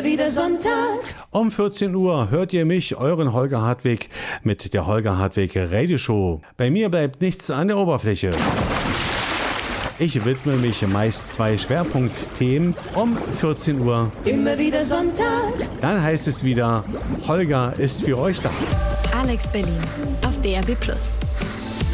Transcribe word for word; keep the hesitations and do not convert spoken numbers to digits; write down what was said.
wieder sonntags. Um vierzehn Uhr hört ihr mich, euren Holger Hartwig, mit der Holger Hartwig Radio Show. Bei mir bleibt nichts an der Oberfläche. Ich widme mich meist zwei Schwerpunktthemen um vierzehn Uhr. Immer wieder sonntags. Dann heißt es wieder, Holger ist für euch da. Alex Berlin auf D R B Plus.